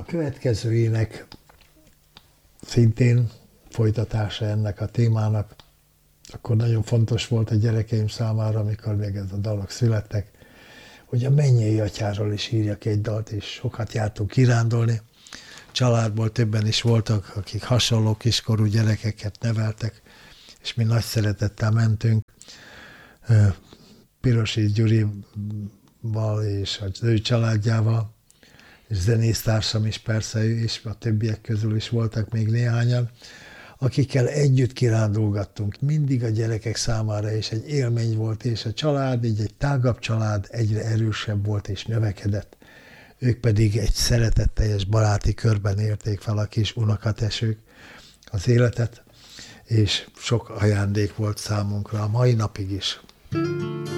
következőinek szintén folytatása ennek a témának, akkor nagyon fontos volt a gyerekeim számára, amikor még ez a dalok születtek, hogy a mennyei atyáról is írjak egy dalt, és sokat jártunk kirándulni. Családból többen is voltak, akik hasonló kiskorú gyerekeket neveltek, és mi nagy szeretettel mentünk. Pirosi Gyurival és az ő családjával, és zenésztársam is persze, és a többiek közül is voltak még néhányan, akikkel együtt kirándulgattunk. Mindig a gyerekek számára is egy élmény volt, és a család, így egy tágabb család egyre erősebb volt és növekedett. Ők pedig egy szeretetteljes baráti körben érték fel a kis unokatesők az életet, és sok ajándék volt számunkra a mai napig is.